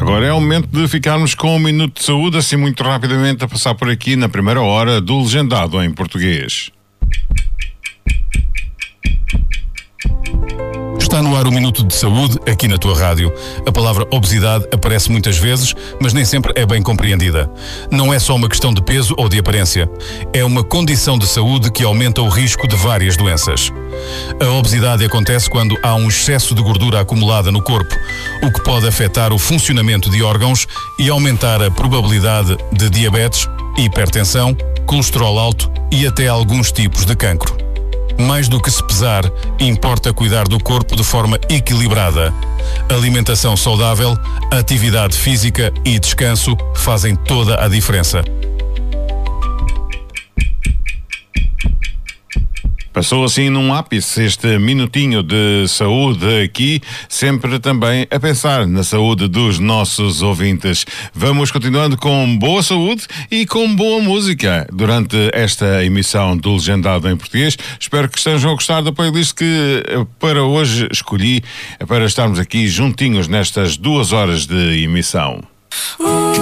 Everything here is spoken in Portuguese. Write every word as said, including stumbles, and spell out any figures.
Agora é o momento de ficarmos com um minuto de saúde, assim muito rapidamente a passar por aqui na primeira hora do Legendado em Português. Está no ar o Minuto de Saúde, aqui na tua rádio. A palavra obesidade aparece muitas vezes, mas nem sempre é bem compreendida. Não é só uma questão de peso ou de aparência. É uma condição de saúde que aumenta o risco de várias doenças. A obesidade acontece quando há um excesso de gordura acumulada no corpo, o que pode afetar o funcionamento de órgãos e aumentar a probabilidade de diabetes, hipertensão, colesterol alto e até alguns tipos de cancro. Mais do que se pesar, importa cuidar do corpo de forma equilibrada. Alimentação saudável, atividade física e descanso fazem toda a diferença. Passou assim num ápice este minutinho de saúde aqui, sempre também a pensar na saúde dos nossos ouvintes. Vamos continuando com boa saúde e com boa música durante esta emissão do Legendado em Português. Espero que estejam a gostar da playlist que para hoje escolhi para estarmos aqui juntinhos nestas duas horas de emissão.